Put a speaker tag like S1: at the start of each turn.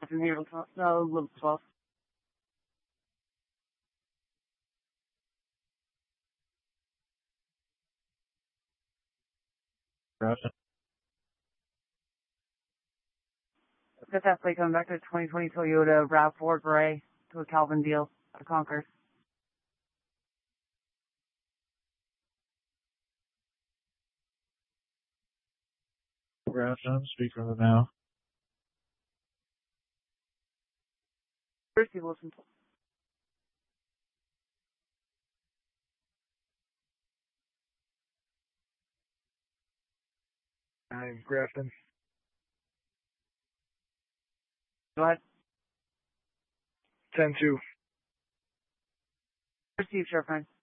S1: Grafton here. No, level 12.
S2: Grafton.
S1: Got that plate coming back to a 2020 Toyota RAV4 Gray to a Calvin deal at Concord.
S2: Grafton, speak from the now.
S1: First people listen.
S3: I'm Grafton.
S1: Go ahead.
S3: 10-2.
S1: Receive, Sheriff 9.